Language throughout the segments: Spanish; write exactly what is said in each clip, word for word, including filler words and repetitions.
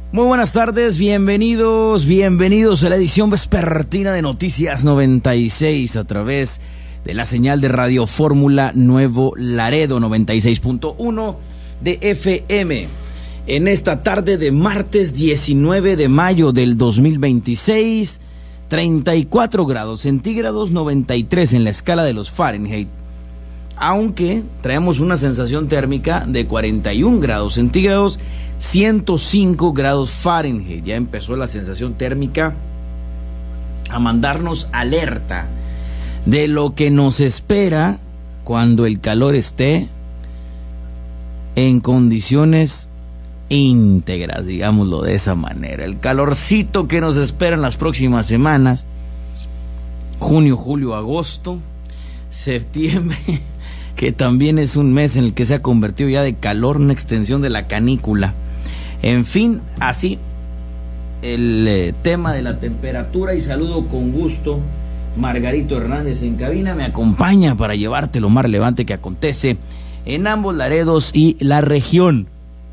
Muy buenas tardes, bienvenidos, bienvenidos a la edición vespertina de Noticias noventa y seis a través de la señal de Radio Fórmula Nuevo Laredo noventa y seis punto uno de F M. En esta tarde de martes diecinueve de mayo del dos mil veintiséis, treinta y cuatro grados centígrados, noventa y tres en la escala de los Fahrenheit. Aunque traemos una sensación térmica de cuarenta y un grados centígrados, ciento cinco grados Fahrenheit. Ya empezó la sensación térmica a mandarnos alerta de lo que nos espera cuando el calor esté en condiciones íntegras, digámoslo de esa manera. El calorcito que nos espera en las próximas semanas, junio, julio, agosto, septiembre, que también es un mes en el que se ha convertido ya de calor, una extensión de la canícula. En fin, así el eh, tema de la temperatura, y saludo con gusto Margarito Hernández en cabina, me acompaña para llevarte lo más relevante que acontece en ambos Laredos y la región.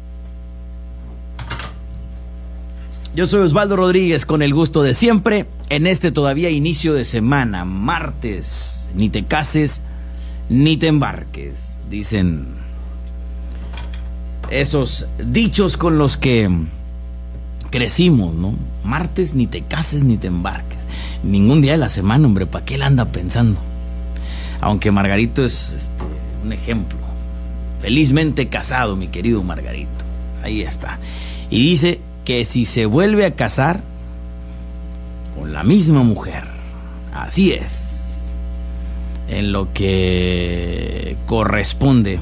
Yo soy Osvaldo Rodríguez, con el gusto de siempre, en este todavía inicio de semana, martes. Ni te cases ni te embarques, dicen esos dichos con los que crecimos, ¿no? Martes, ni te cases ni te embarques. Ningún día de la semana, hombre, ¿para qué él anda pensando? Aunque Margarito es este, un ejemplo. Felizmente casado, mi querido Margarito. Ahí está. Y dice que si se vuelve a casar con la misma mujer, así es, en lo que corresponde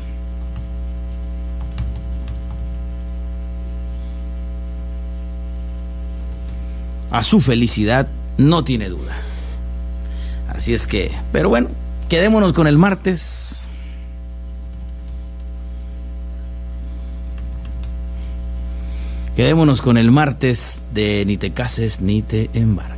a su felicidad, no tiene duda. Así es que, pero bueno, quedémonos con el martes. Quedémonos con el martes de ni te cases ni te embarques.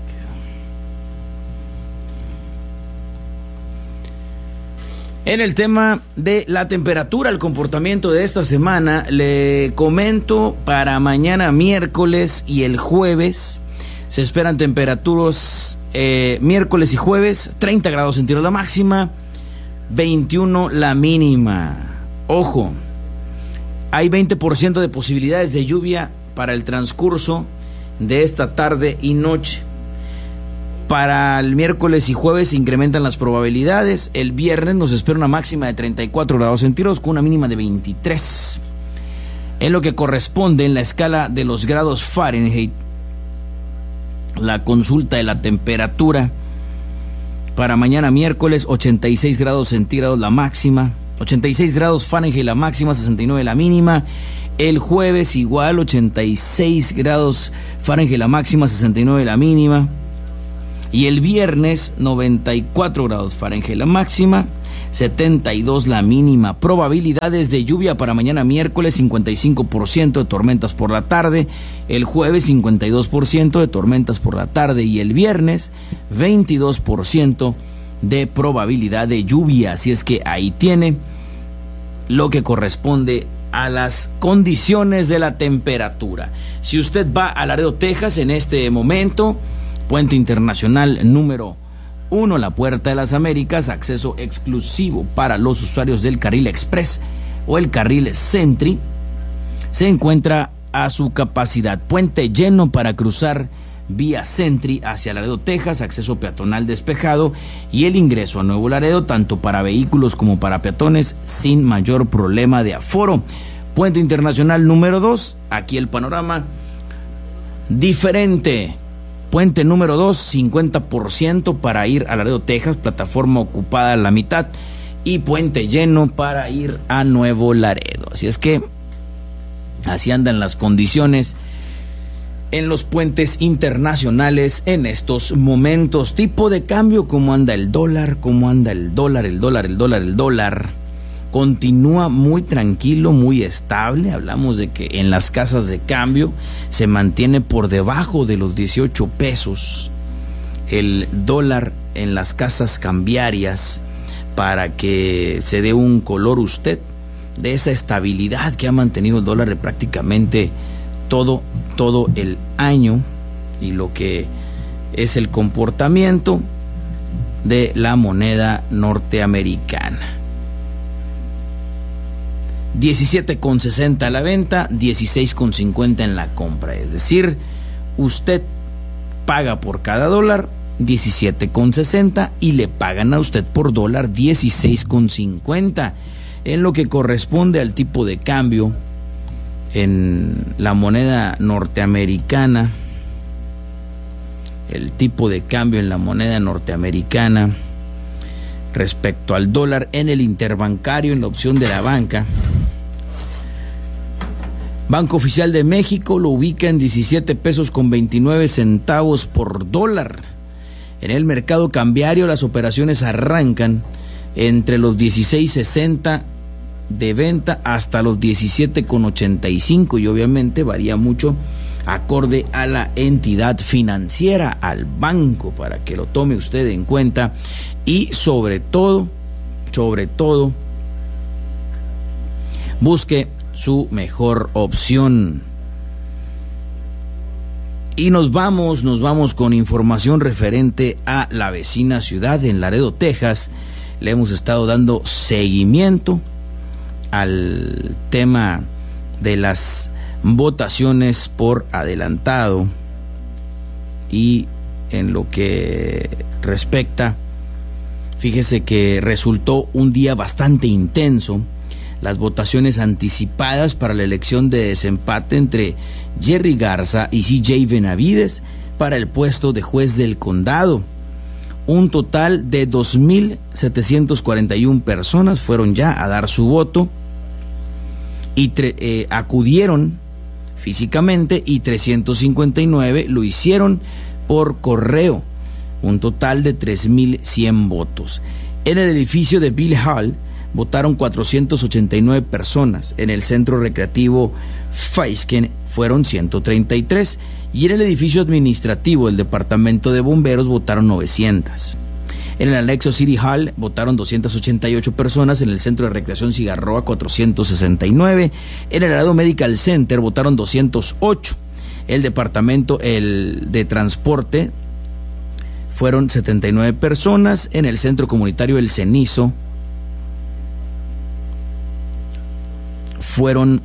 En el tema de la temperatura, el comportamiento de esta semana, le comento para mañana miércoles y el jueves. Se esperan temperaturas eh, miércoles y jueves, treinta grados centígrados la máxima, veintiuno la mínima. Ojo, hay veinte por ciento de posibilidades de lluvia para el transcurso de esta tarde y noche. Para el miércoles y jueves se incrementan las probabilidades. El viernes nos espera una máxima de treinta y cuatro grados centígrados con una mínima de veintitrés. En lo que corresponde en la escala de los grados Fahrenheit, la consulta de la temperatura para mañana miércoles, ochenta y seis grados centígrados la máxima, ochenta y seis grados Fahrenheit la máxima, sesenta y nueve la mínima. El jueves igual, ochenta y seis grados Fahrenheit la máxima, sesenta y nueve la mínima. Y el viernes, noventa y cuatro grados Fahrenheit la máxima, setenta y dos la mínima. Probabilidades de lluvia para mañana miércoles, cincuenta y cinco por ciento de tormentas por la tarde. El jueves, cincuenta y dos por ciento de tormentas por la tarde. Y el viernes, veintidós por ciento de probabilidad de lluvia. Así es que ahí tiene lo que corresponde a las condiciones de la temperatura. Si usted va a Laredo, Texas, en este momento, Puente Internacional número uno, la Puerta de las Américas, acceso exclusivo para los usuarios del carril Express o el carril Sentry, se encuentra a su capacidad. Puente lleno para cruzar vía Sentry hacia Laredo, Texas, acceso peatonal despejado y el ingreso a Nuevo Laredo, tanto para vehículos como para peatones, sin mayor problema de aforo. Puente Internacional número dos, aquí el panorama diferente. Puente número dos, cincuenta por ciento para ir a Laredo, Texas, plataforma ocupada a la mitad, y puente lleno para ir a Nuevo Laredo. Así es que así andan las condiciones en los puentes internacionales en estos momentos. Tipo de cambio, cómo anda el dólar, cómo anda el dólar, el dólar, el dólar, el dólar. Continúa muy tranquilo, muy estable. Hablamos de que en las casas de cambio se mantiene por debajo de los dieciocho pesos el dólar en las casas cambiarias, para que se dé un color usted de esa estabilidad que ha mantenido el dólar de prácticamente todo todo el año y lo que es el comportamiento de la moneda norteamericana. diecisiete con sesenta a la venta, dieciséis con cincuenta en la compra. Es decir, usted paga por cada dólar diecisiete con sesenta y le pagan a usted por dólar dieciséis con cincuenta. En lo que corresponde al tipo de cambio en la moneda norteamericana, el tipo de cambio en la moneda norteamericana respecto al dólar en el interbancario, en la opción de la banca, Banco Oficial de México lo ubica en diecisiete pesos con veintinueve centavos por dólar. En el mercado cambiario las operaciones arrancan entre los dieciséis sesenta de venta hasta los diecisiete con ochenta y cinco y obviamente varía mucho acorde a la entidad financiera, al banco, para que lo tome usted en cuenta y sobre todo, sobre todo, busque su mejor opción. Y nos vamos, nos vamos con información referente a la vecina ciudad en Laredo, Texas. Le hemos estado dando seguimiento al tema de las votaciones por adelantado y en lo que respecta, fíjese que resultó un día bastante intenso. Las votaciones anticipadas para la elección de desempate entre Jerry Garza y C J Benavides para el puesto de juez del condado. Un total de dos mil setecientas cuarenta y una personas fueron ya a dar su voto y eh, acudieron físicamente y trescientos cincuenta y nueve lo hicieron por correo. Un total de tres mil cien votos. En el edificio de Bill Hall votaron cuatrocientas ochenta y nueve personas. En el centro recreativo Faisken fueron ciento treinta y tres. Y en el edificio administrativo del departamento de bomberos votaron novecientas. En el anexo City Hall votaron doscientas ochenta y ocho personas. En el centro de recreación Cigarroa cuatrocientos sesenta y nueve. En el Laredo Medical Center votaron doscientos ocho. El departamento el de transporte fueron setenta y nueve personas. En el centro comunitario El Cenizo fueron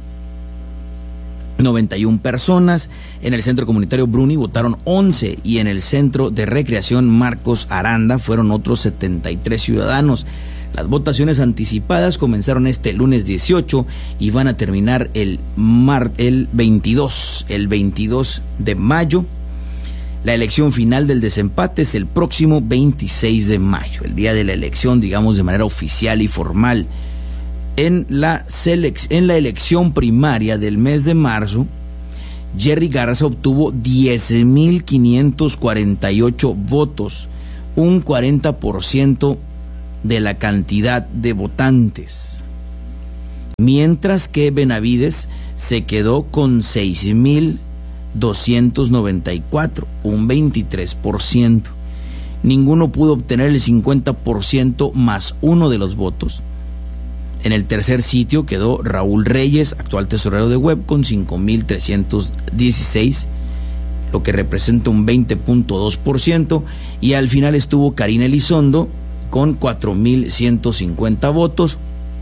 noventa y una personas. En el centro comunitario Bruni votaron once y en el centro de recreación Marcos Aranda fueron otros setenta y tres ciudadanos. Las votaciones anticipadas comenzaron este lunes dieciocho y van a terminar el mar, el veintidós, el veintidós de mayo. La elección final del desempate es el próximo veintiséis de mayo, el día de la elección, digamos, de manera oficial y formal. En la, selec- en la elección primaria del mes de marzo, Jerry Garza obtuvo diez mil quinientos cuarenta y ocho votos, un cuarenta por ciento de la cantidad de votantes, mientras que Benavides se quedó con seis mil doscientos noventa y cuatro, un veintitrés por ciento. Ninguno pudo obtener el cincuenta por ciento más uno de los votos. En el tercer sitio quedó Raúl Reyes, actual tesorero de Webb, con cinco mil trescientos dieciséis, lo que representa un veinte punto dos por ciento, y al final estuvo Karina Elizondo con cuatro mil ciento cincuenta votos,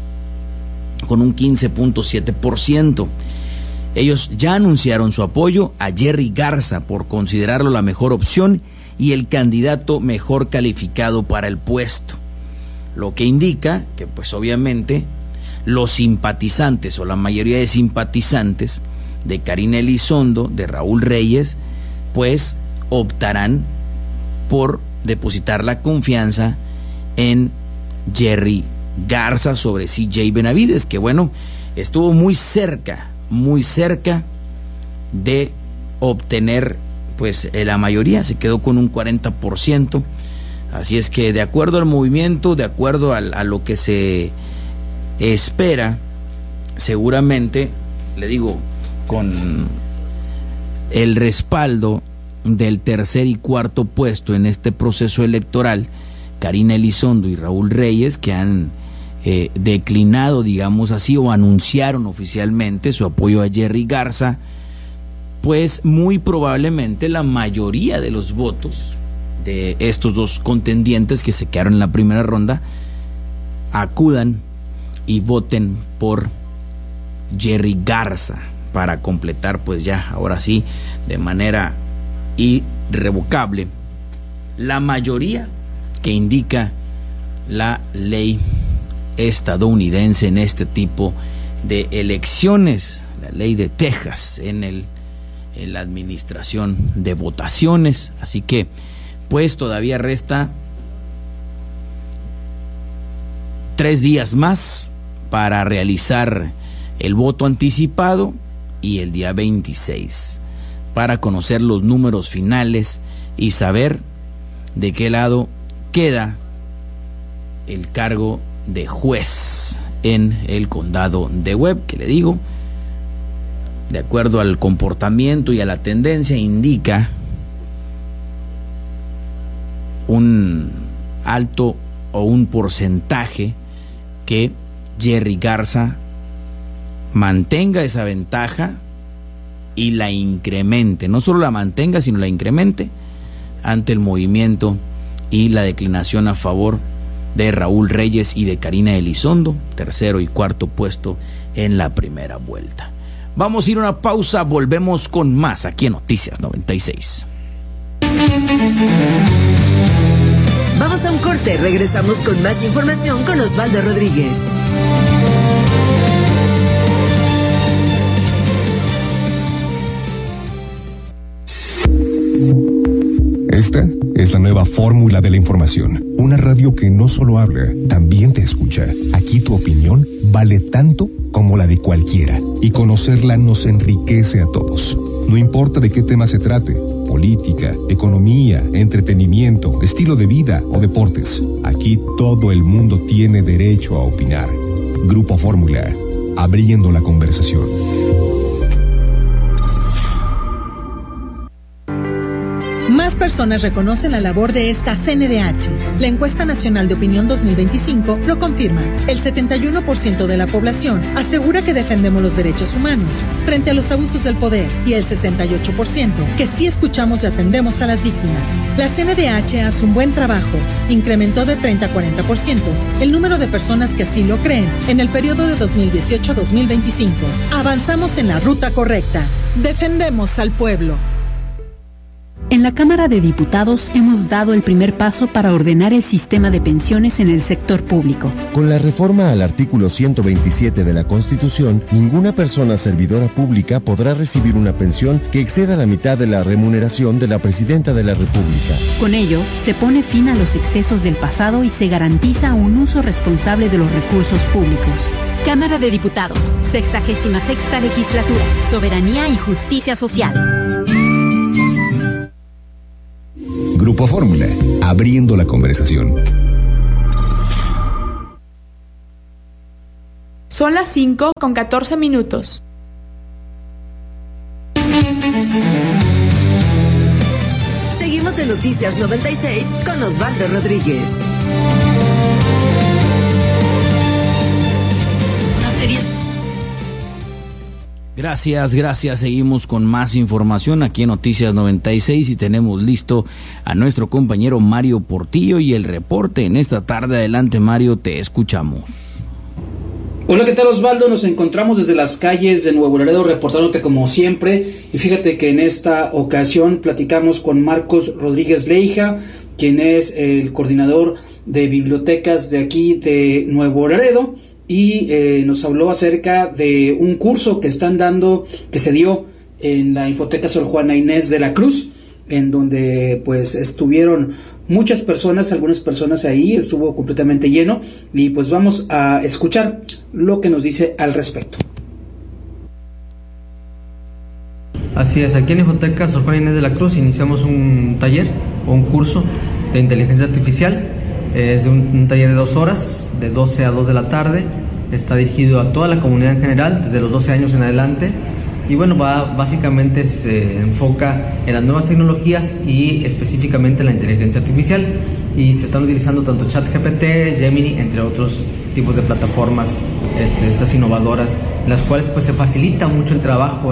con un quince punto siete por ciento. Ellos ya anunciaron su apoyo a Jerry Garza por considerarlo la mejor opción y el candidato mejor calificado para el puesto. Lo que indica que, pues obviamente, los simpatizantes o la mayoría de simpatizantes de Karina Elizondo, de Raúl Reyes, pues optarán por depositar la confianza en Jerry Garza sobre C J Benavides, que bueno, estuvo muy cerca, muy cerca de obtener pues la mayoría, se quedó con un cuarenta por ciento. Así es que de acuerdo al movimiento, de acuerdo a, a lo que se espera, seguramente, le digo, con el respaldo del tercer y cuarto puesto en este proceso electoral, Karina Elizondo y Raúl Reyes, que han eh, declinado, digamos así, o anunciaron oficialmente su apoyo a Jerry Garza, pues muy probablemente la mayoría de los votos de estos dos contendientes que se quedaron en la primera ronda acudan y voten por Jerry Garza para completar, pues ya, ahora sí, de manera irrevocable, la mayoría que indica la ley estadounidense en este tipo de elecciones, la ley de Texas en el en la administración de votaciones. Así que pues todavía resta tres días más para realizar el voto anticipado y el día veintiséis para conocer los números finales y saber de qué lado queda el cargo de juez en el condado de Webb, que le digo, de acuerdo al comportamiento y a la tendencia, indica un alto o un porcentaje que Jerry Garza mantenga esa ventaja y la incremente, no solo la mantenga, sino la incremente ante el movimiento y la declinación a favor de Raúl Reyes y de Karina Elizondo, tercero y cuarto puesto en la primera vuelta. Vamos a ir a una pausa, volvemos con más aquí en Noticias noventa y seis. Vamos a un corte, regresamos con más información con Osvaldo Rodríguez. Esta es la nueva fórmula de la información. Una radio que no solo habla, también te escucha. Aquí tu opinión vale tanto como la de cualquiera. Y conocerla nos enriquece a todos. No importa de qué tema se trate: política, economía, entretenimiento, estilo de vida o deportes. Aquí todo el mundo tiene derecho a opinar. Grupo Fórmula, abriendo la conversación. Más personas reconocen la labor de esta C N D H. La encuesta nacional de opinión dos mil veinticinco lo confirma. El setenta y uno por ciento de la población asegura que defendemos los derechos humanos frente a los abusos del poder y el sesenta y ocho por ciento que sí escuchamos y atendemos a las víctimas. La C N D H hace un buen trabajo. Incrementó de treinta a cuarenta por ciento el número de personas que así lo creen en el periodo de dos mil dieciocho a dos mil veinticinco. Avanzamos en la ruta correcta. Defendemos al pueblo. En la Cámara de Diputados hemos dado el primer paso para ordenar el sistema de pensiones en el sector público. Con la reforma al artículo ciento veintisiete de la Constitución, ninguna persona servidora pública podrá recibir una pensión que exceda la mitad de la remuneración de la Presidenta de la República. Con ello, se pone fin a los excesos del pasado y se garantiza un uso responsable de los recursos públicos. Cámara de Diputados, sexagésima sexta legislatura, soberanía y justicia social. Grupo Fórmula, abriendo la conversación. Son las cinco con catorce minutos. Seguimos en Noticias noventa y seis con Osvaldo Rodríguez. Una serie. Gracias, gracias. Seguimos con más información aquí en Noticias noventa y seis y tenemos listo a nuestro compañero Mario Portillo y el reporte en esta tarde. Adelante, Mario, te escuchamos. Hola, ¿qué tal, Osvaldo? Nos encontramos desde las calles de Nuevo Laredo reportándote como siempre, y fíjate que en esta ocasión platicamos con Marcos Rodríguez Leija, quien es el coordinador de bibliotecas de aquí de Nuevo Laredo, y eh, nos habló acerca de un curso que están dando, que se dio en la Infoteca Sor Juana Inés de la Cruz, en donde pues estuvieron muchas personas, algunas personas ahí, estuvo completamente lleno, y pues vamos a escuchar lo que nos dice al respecto. Así es, aquí en la Infoteca Sor Juana Inés de la Cruz iniciamos un taller o un curso de inteligencia artificial. Es de un, un taller de dos horas, de doce a dos de la tarde. Está dirigido a toda la comunidad en general, desde los doce años en adelante. Y bueno, va, básicamente se enfoca en las nuevas tecnologías y específicamente en la inteligencia artificial. Y se están utilizando tanto ChatGPT, Gemini, entre otros tipos de plataformas, este, estas innovadoras, en las cuales pues se facilita mucho el trabajo, ¿eh?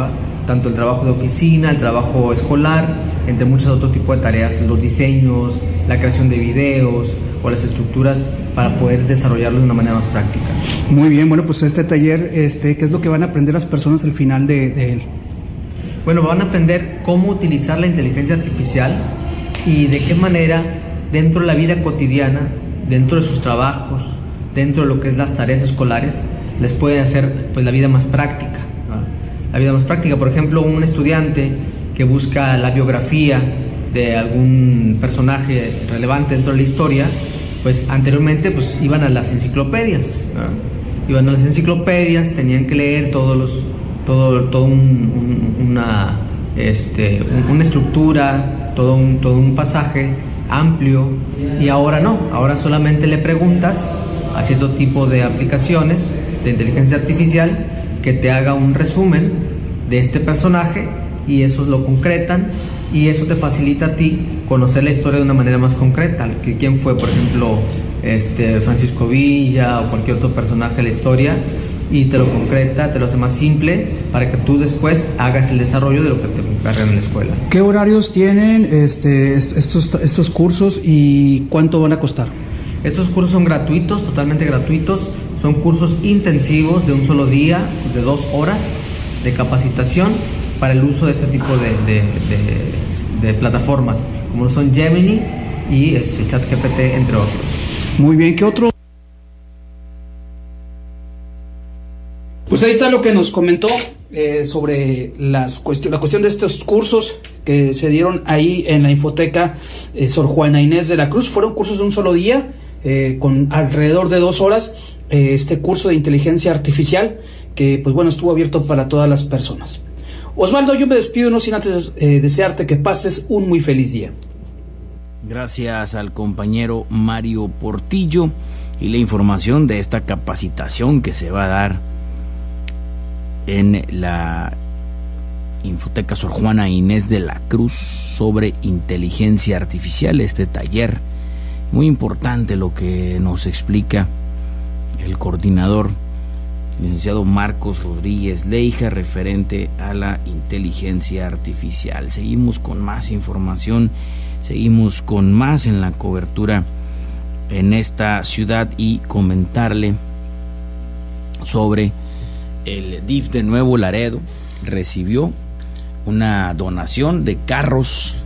tanto el trabajo de oficina, el trabajo escolar, entre muchos otros tipos de tareas, los diseños, la creación de videos o las estructuras para poder desarrollarlo de una manera más práctica. Muy bien, bueno, pues este taller, este, ¿qué es lo que van a aprender las personas al final de, de él? Bueno, van a aprender cómo utilizar la inteligencia artificial y de qué manera dentro de la vida cotidiana, dentro de sus trabajos, dentro de lo que es las tareas escolares, les puede hacer pues la vida más práctica, ¿no? La vida más práctica, por ejemplo, un estudiante que busca la biografía de algún personaje relevante dentro de la historia, pues anteriormente pues iban a las enciclopedias, ¿no? Iban a las enciclopedias, tenían que leer todos los, todo, todo un, un, una, este, un, una estructura, todo un, todo un pasaje amplio, y ahora no, ahora solamente le preguntas a cierto tipo de aplicaciones de inteligencia artificial que te haga un resumen de este personaje y eso lo concretan y eso te facilita a ti conocer la historia de una manera más concreta, que quién fue, por ejemplo, este Francisco Villa o cualquier otro personaje de la historia, y te lo concreta, te lo hace más simple para que tú después hagas el desarrollo de lo que te encargan en la escuela. ¿Qué horarios tienen este, estos, estos cursos y cuánto van a costar? Estos cursos son gratuitos, totalmente gratuitos, son cursos intensivos de un solo día, de dos horas de capacitación para el uso de este tipo de, de, de, de plataformas, como son Gemini y este, ChatGPT, entre otros. Muy bien, ¿qué otro? Pues ahí está lo que nos comentó eh, sobre las cuestión, la cuestión de estos cursos que se dieron ahí en la Infoteca eh, Sor Juana Inés de la Cruz. Fueron cursos de un solo día, eh, con alrededor de dos horas, eh, este curso de inteligencia artificial que, pues bueno, estuvo abierto para todas las personas. Osvaldo, yo me despido no sin antes eh, desearte que pases un muy feliz día. Gracias al compañero Mario Portillo y la información de esta capacitación que se va a dar en la Infoteca Sor Juana Inés de la Cruz sobre inteligencia artificial, este taller muy importante, lo que nos explica el coordinador licenciado Marcos Rodríguez Leija referente a la inteligencia artificial. Seguimos con más información, seguimos con más en la cobertura en esta ciudad y comentarle sobre el D I F de Nuevo Laredo. Recibió una donación de carros,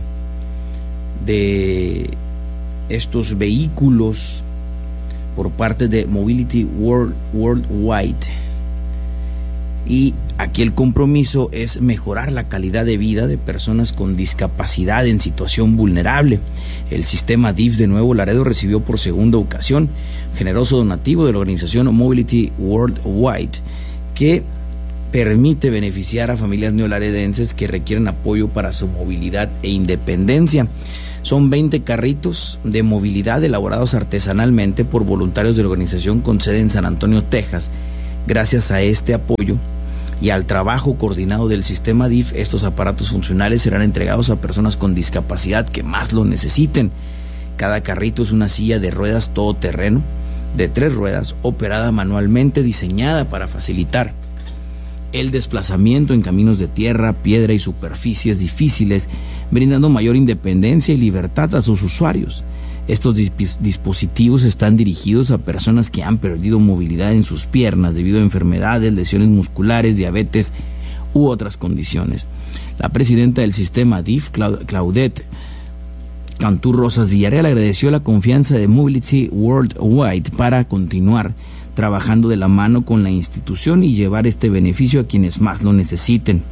de estos vehículos por parte de Mobility World, Worldwide, y aquí el compromiso es mejorar la calidad de vida de personas con discapacidad en situación vulnerable. El sistema D I F de Nuevo Laredo recibió por segunda ocasión generoso donativo de la organización Mobility Worldwide, que permite beneficiar a familias neolaredenses que requieren apoyo para su movilidad e independencia. Son veinte carritos de movilidad elaborados artesanalmente por voluntarios de la organización con sede en San Antonio, Texas. Gracias a este apoyo y al trabajo coordinado del sistema D I F, estos aparatos funcionales serán entregados a personas con discapacidad que más lo necesiten. Cada carrito es una silla de ruedas todoterreno de tres ruedas operada manualmente, diseñada para facilitar el desplazamiento en caminos de tierra, piedra y superficies difíciles, brindando mayor independencia y libertad a sus usuarios. Estos disp- dispositivos están dirigidos a personas que han perdido movilidad en sus piernas debido a enfermedades, lesiones musculares, diabetes u otras condiciones. La presidenta del sistema D I F, Cla- Claudette Cantú Rosas Villarreal, agradeció la confianza de Mobility Worldwide para continuar trabajando de la mano con la institución y llevar este beneficio a quienes más lo necesiten.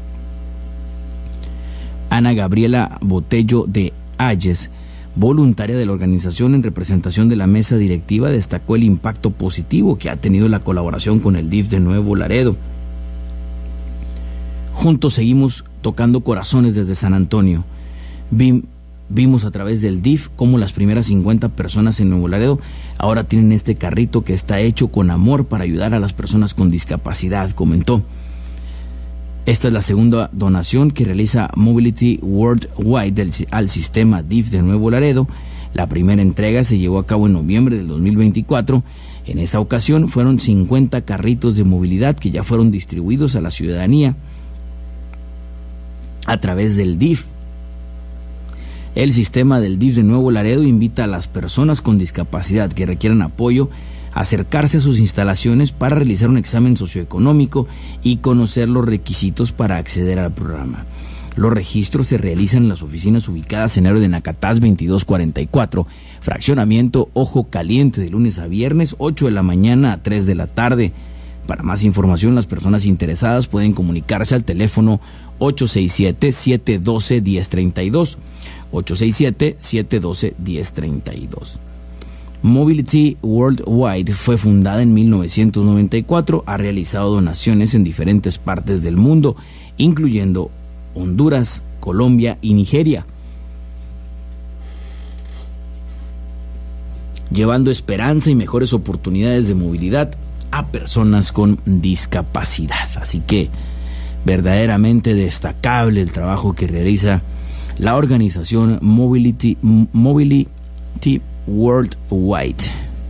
Ana Gabriela Botello de Ayes, voluntaria de la organización en representación de la mesa directiva, destacó el impacto positivo que ha tenido la colaboración con el D I F de Nuevo Laredo. Juntos seguimos tocando corazones desde San Antonio. Vim, Vimos a través del D I F cómo las primeras cincuenta personas en Nuevo Laredo ahora tienen este carrito que está hecho con amor para ayudar a las personas con discapacidad, comentó. Esta es la segunda donación que realiza Mobility Worldwide del, al sistema D I F de Nuevo Laredo. La primera entrega se llevó a cabo en noviembre del dos mil veinticuatro. En esta ocasión fueron cincuenta carritos de movilidad que ya fueron distribuidos a la ciudadanía. a través del D I F. El sistema del D I F de Nuevo Laredo invita a las personas con discapacidad que requieran apoyo a acercarse a sus instalaciones para realizar un examen socioeconómico y conocer los requisitos para acceder al programa. Los registros se realizan en las oficinas ubicadas en Héroe de Nacatás veintidós cuarenta y cuatro, fraccionamiento Ojo Caliente, de lunes a viernes, ocho de la mañana a tres de la tarde. Para más información, las personas interesadas pueden comunicarse al teléfono ocho seis siete, siete uno dos, uno cero tres dos, ocho seis siete, siete uno dos, uno cero tres dos. Mobility Worldwide fue fundada en mil novecientos noventa y cuatro, ha realizado donaciones en diferentes partes del mundo, incluyendo Honduras, Colombia y Nigeria, llevando esperanza y mejores oportunidades de movilidad a personas con discapacidad. Así que verdaderamente destacable el trabajo que realiza la organización Mobility, Mobility Worldwide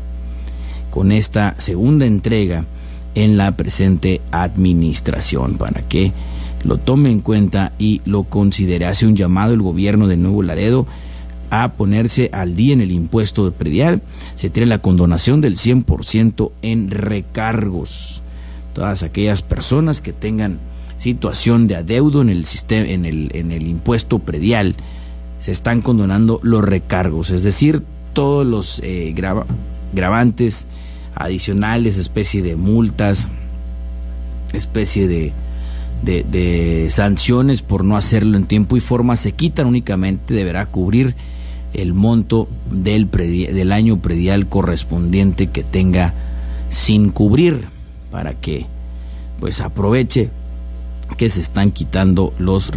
con esta segunda entrega en la presente administración, para que lo tome en cuenta y lo considere. Hace un llamado el gobierno de Nuevo Laredo a ponerse al día en el impuesto de predial. Se tiene la condonación del cien por ciento en recargos. Todas aquellas personas que tengan situación de adeudo en el sistema, en el, en el impuesto predial, se están condonando los recargos, es decir, todos los eh, grava, gravantes adicionales, especie de multas, especie de De, de sanciones por no hacerlo en tiempo y forma, se quitan. Únicamente deberá cubrir el monto del, predial, del año predial correspondiente que tenga sin cubrir, para que pues aproveche que se están quitando los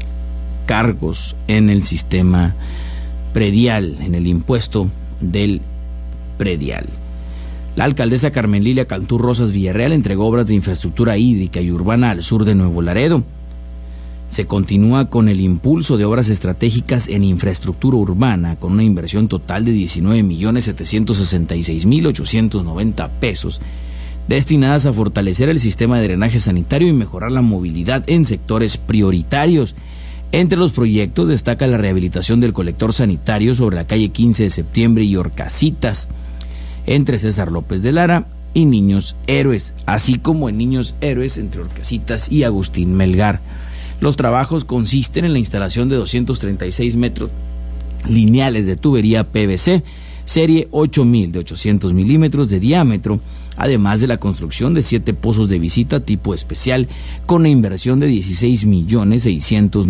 recargos en el sistema predial, en el impuesto del predial. La alcaldesa Carmen Lilia Cantú Rosas Villarreal entregó obras de infraestructura hídrica y urbana al sur de Nuevo Laredo. Se continúa con el impulso de obras estratégicas en infraestructura urbana con una inversión total de diecinueve millones setecientos sesenta y seis mil ochocientos noventa pesos, destinadas a fortalecer el sistema de drenaje sanitario y mejorar la movilidad en sectores prioritarios. Entre los proyectos destaca la rehabilitación del colector sanitario sobre la calle quince de septiembre y Orcasitas, entre César López de Lara y Niños Héroes, así como en Niños Héroes entre Orcasitas y Agustín Melgar. Los trabajos consisten en la instalación de doscientos treinta y seis metros lineales de tubería P V C, serie ocho mil de ochocientos milímetros de diámetro, además de la construcción de siete pozos de visita tipo especial con una inversión de dieciséis millones seiscientos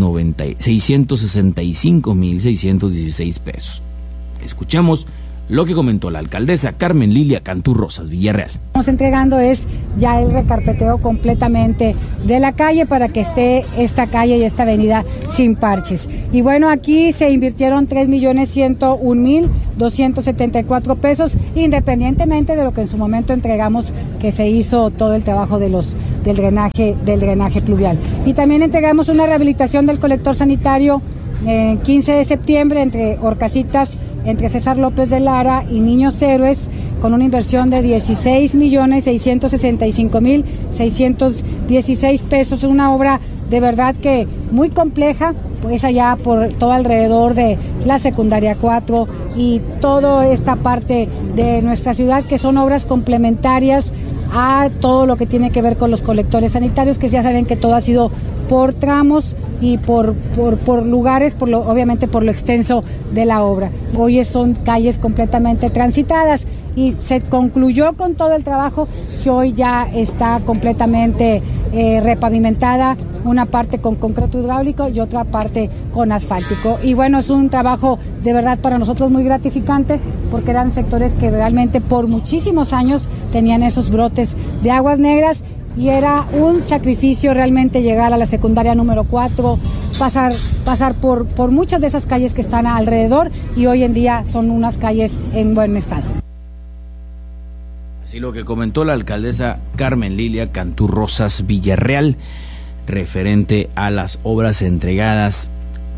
sesenta y cinco mil seiscientos dieciséis pesos. Escuchemos lo que comentó la alcaldesa Carmen Lilia Cantú Rosas Villarreal. Estamos entregando es ya el recarpeteo completamente de la calle para que esté esta calle y esta avenida sin parches. Y bueno, aquí se invirtieron tres millones ciento un mil doscientos setenta y cuatro pesos, independientemente de lo que en su momento entregamos, que se hizo todo el trabajo de los del drenaje del drenaje pluvial. Y también entregamos una rehabilitación del colector sanitario en quince de septiembre entre Orcasitas, entre César López de Lara y Niños Héroes, con una inversión de dieciséis millones seiscientos sesenta y cinco mil seiscientos dieciséis pesos, una obra de verdad que muy compleja, pues allá por todo alrededor de la secundaria cuatro y toda esta parte de nuestra ciudad, que son obras complementarias a todo lo que tiene que ver con los colectores sanitarios, que ya saben que todo ha sido por tramos y por, por, por lugares, por lo, obviamente por lo extenso de la obra. Hoy son calles completamente transitadas y se concluyó con todo el trabajo, que hoy ya está completamente eh, repavimentada, una parte con concreto hidráulico y otra parte con asfáltico. Y bueno, es un trabajo de verdad para nosotros muy gratificante, porque eran sectores que realmente por muchísimos años tenían esos brotes de aguas negras, y era un sacrificio realmente llegar a la secundaria número cuatro, pasar, pasar por, por muchas de esas calles que están alrededor, y hoy en día son unas calles en buen estado. Así lo que comentó la alcaldesa Carmen Lilia Cantú Rosas Villarreal referente a las obras entregadas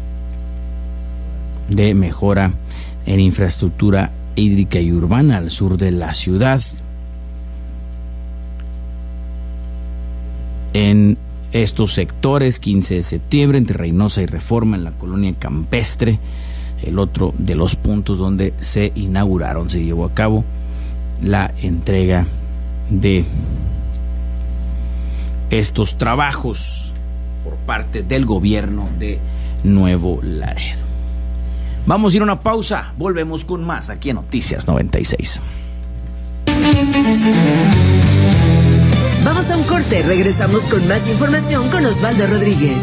de mejora en infraestructura hídrica y urbana al sur de la ciudad, en estos sectores, quince de septiembre, entre Reynosa y Reforma, en la colonia Campestre, el otro de los puntos donde se inauguraron, se llevó a cabo la entrega de estos trabajos por parte del gobierno de Nuevo Laredo. Vamos a ir a una pausa, volvemos con más aquí en Noticias noventa y seis. Vamos a un corte, regresamos con más información con Osvaldo Rodríguez.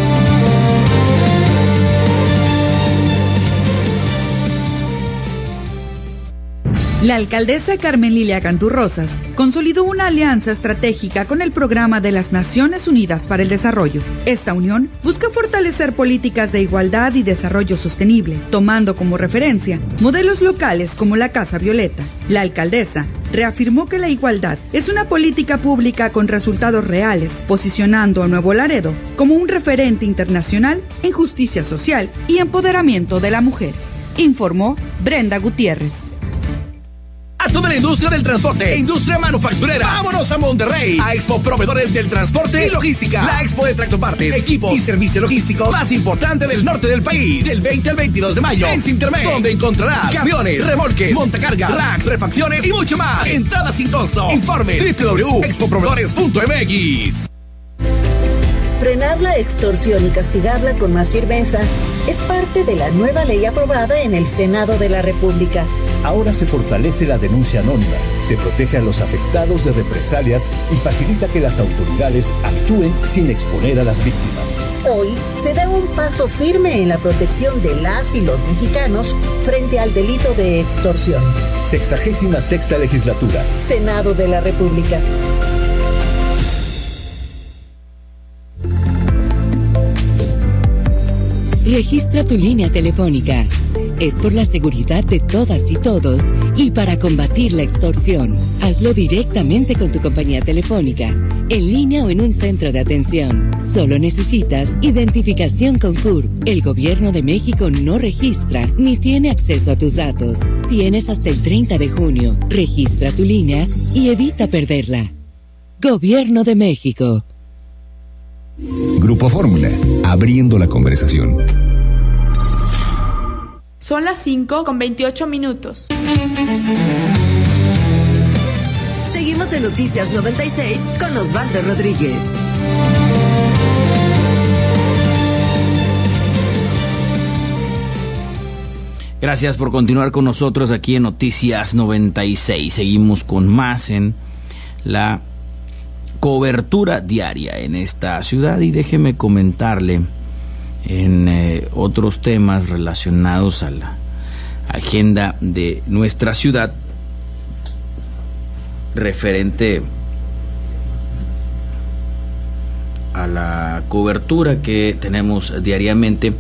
La alcaldesa Carmen Lilia Cantú Rosas consolidó una alianza estratégica con el Programa de las Naciones Unidas para el Desarrollo. Esta unión busca fortalecer políticas de igualdad y desarrollo sostenible, tomando como referencia modelos locales como la Casa Violeta. La alcaldesa reafirmó que la igualdad es una política pública con resultados reales, posicionando a Nuevo Laredo como un referente internacional en justicia social y empoderamiento de la mujer, informó Brenda Gutiérrez. A toda la industria del transporte e industria manufacturera, vámonos a Monterrey, a Expo Proveedores del Transporte y Logística, la expo de tractopartes, equipos y servicios logísticos más importante del norte del país, del veinte al veintidós de mayo, en Cintermex, donde encontrarás camiones, remolques, montacargas, racks, refacciones y mucho más. Entrada sin costo. Informe doble u doble u doble u punto expo proveedores punto m x. Frenar la extorsión y castigarla con más firmeza es parte de la nueva ley aprobada en el Senado de la República. Ahora se fortalece la denuncia anónima, se protege a los afectados de represalias y facilita que las autoridades actúen sin exponer a las víctimas. Hoy se da un paso firme en la protección de las y los mexicanos frente al delito de extorsión. Sexagésima sexta legislatura. Senado de la República. Registra tu línea telefónica. Es por la seguridad de todas y todos y para combatir la extorsión. Hazlo directamente con tu compañía telefónica, en línea o en un centro de atención. Solo necesitas identificación con C U R P. El Gobierno de México no registra ni tiene acceso a tus datos. Tienes hasta el treinta de junio. Registra tu línea y evita perderla. Gobierno de México. Grupo Fórmula, abriendo la conversación. Son las cinco con veintiocho minutos. Seguimos en Noticias noventa y seis con Osvaldo Rodríguez. Gracias por continuar con nosotros aquí en Noticias noventa y seis. Seguimos con más en la cobertura diaria en esta ciudad y déjeme comentarle en eh, otros temas relacionados a la agenda de nuestra ciudad referente a la cobertura que tenemos diariamente.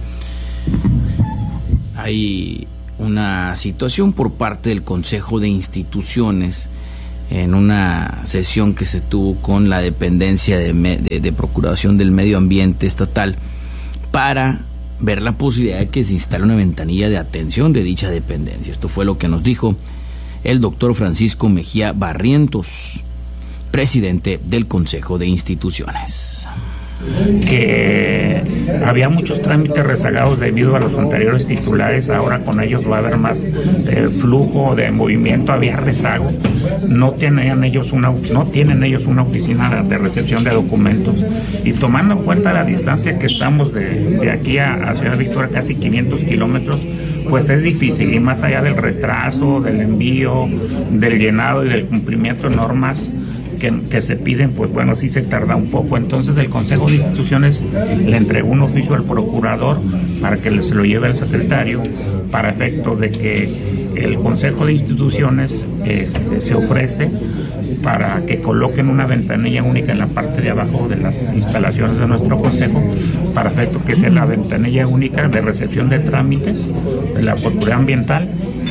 Hay una situación por parte del Consejo de Instituciones en una sesión que se tuvo con la dependencia de, de, de Procuración del Medio Ambiente Estatal para ver la posibilidad de que se instale una ventanilla de atención de dicha dependencia. Esto fue lo que nos dijo el doctor Francisco Mejía Barrientos, presidente del Consejo de Instituciones. Que había muchos trámites rezagados debido a los anteriores titulares. Ahora con ellos va a haber más eh, flujo de movimiento. Había rezago, no tienen ellos una no tienen ellos una oficina de recepción de documentos, y tomando en cuenta la distancia que estamos de, de aquí a, a Ciudad Victoria, casi quinientos kilómetros, pues es difícil, y más allá del retraso, del envío, del llenado y del cumplimiento de normas Que, que se piden, pues bueno, sí se tarda un poco. Entonces el Consejo de Instituciones le entregó un oficio al procurador para que se lo lleve al secretario, para efecto de que el Consejo de Instituciones este, se ofrece para que coloquen una ventanilla única en la parte de abajo de las instalaciones de nuestro consejo, para efecto que sea la ventanilla única de recepción de trámites de la Procuraduría Ambiental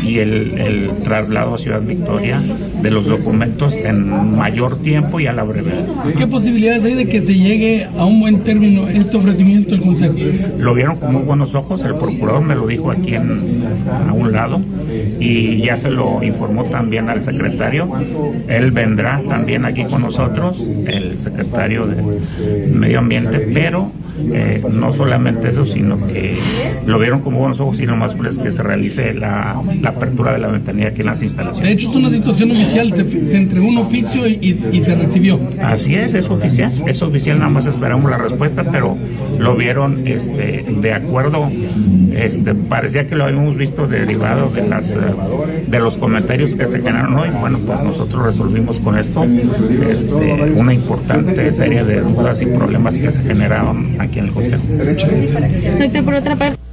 y el, el traslado a Ciudad Victoria de los documentos en mayor tiempo y a la brevedad. ¿Qué posibilidades hay de que se llegue a un buen término este ofrecimiento del Consejo? Lo vieron con muy buenos ojos, el procurador me lo dijo aquí en, a un lado, y ya se lo informó también al secretario. Él vendrá también aquí con nosotros, el secretario de Medio Ambiente, pero eh, no solamente eso, sino que lo vieron con buenos ojos y nomás pues que se realice la, la apertura de la ventanilla aquí en las instalaciones. De hecho es una situación oficial, se, se entregó un oficio y, y, y se recibió. Así es, es oficial, es oficial, nada más esperamos la respuesta, pero lo vieron este, de acuerdo, este, parecía que lo habíamos visto derivado de las de los comentarios que se generaron hoy. Bueno, pues nosotros resolvimos con esto este, una importante serie de dudas y problemas que se generaron aquí en el Consejo. Doctor, por otra parte.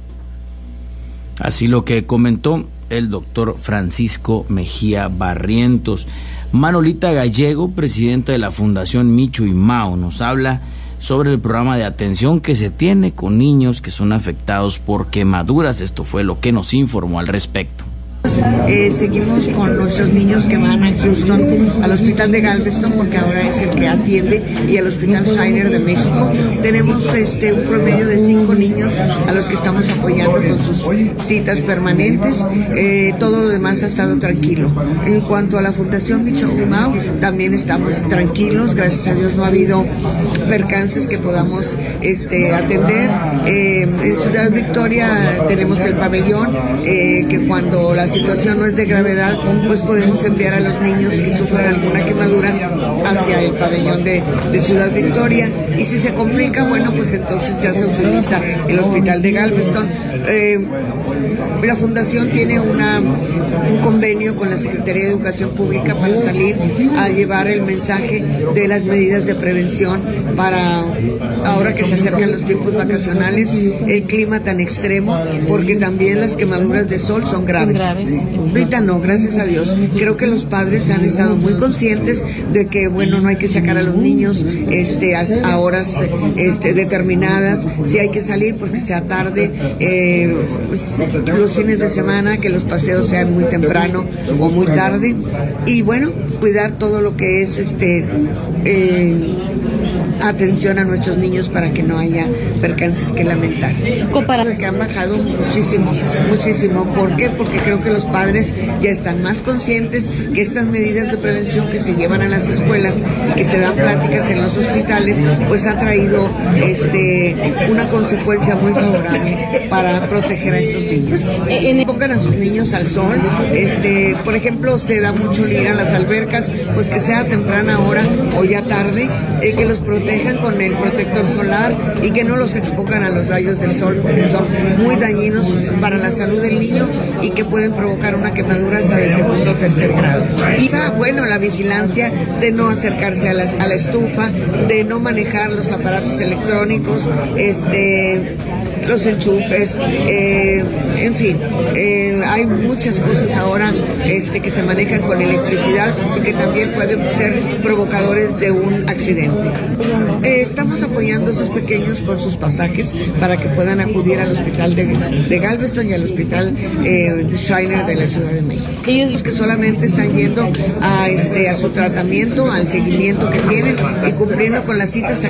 Así lo que comentó el doctor Francisco Mejía Barrientos. Manolita Gallego, presidenta de la Fundación Micho y Mao, nos habla sobre el programa de atención que se tiene con niños que son afectados por quemaduras. Esto fue lo que nos informó al respecto. Eh, seguimos con nuestros niños que van a Houston, al hospital de Galveston, porque ahora es el que atiende, y al hospital Shiner de México. Tenemos este un promedio de cinco niños a los que estamos apoyando con sus citas permanentes. Eh, todo lo demás ha estado tranquilo. En cuanto a la Fundación Micho y Mao, también estamos tranquilos. Gracias a Dios no ha habido percances que podamos este, atender. Eh, en Ciudad Victoria tenemos el pabellón, eh, que cuando las situación no es de gravedad, pues podemos enviar a los niños que sufran alguna quemadura hacia el pabellón de, de Ciudad Victoria, y si se complica, bueno, pues entonces ya se utiliza el hospital de Galveston. Eh, la fundación tiene una, un convenio con la Secretaría de Educación Pública para salir a llevar el mensaje de las medidas de prevención para ahora que se acercan los tiempos vacacionales, el clima tan extremo, porque también las quemaduras de sol son graves. Ahorita no, gracias a Dios. Creo que los padres han estado muy conscientes de que, bueno, no hay que sacar a los niños este, a, a horas este, determinadas. Si hay que salir, porque sea tarde, eh, pues, los fines de semana, que los paseos sean muy temprano o muy tarde. Y bueno, cuidar todo lo que es este... Eh, atención a nuestros niños para que no haya percances que lamentar. Que han bajado muchísimo, muchísimo. ¿Por qué? Porque creo que los padres ya están más conscientes que estas medidas de prevención que se llevan a las escuelas y que se dan pláticas en los hospitales, pues ha traído este, una consecuencia muy favorable para proteger a estos niños. Pongan a sus niños al sol. Este, por ejemplo, se da mucho ir a las albercas, pues que sea a temprana hora o ya tarde, eh, que los protejan con el protector solar y que no los expongan a los rayos del sol, porque son muy dañinos para la salud del niño y que pueden provocar una quemadura hasta de segundo o tercer grado. Y bueno, la vigilancia de no acercarse a la, a la estufa, de no manejar los aparatos electrónicos, este los enchufes, eh, en fin, eh, hay muchas cosas ahora este, que se manejan con electricidad y que también pueden ser provocadores de un accidente. Eh, estamos apoyando a esos pequeños con sus pasajes para que puedan acudir al hospital de, de Galveston y al hospital eh, de Shiner de la Ciudad de México. Ellos que solamente están yendo a, este, a su tratamiento, al seguimiento que tienen y cumpliendo con las citas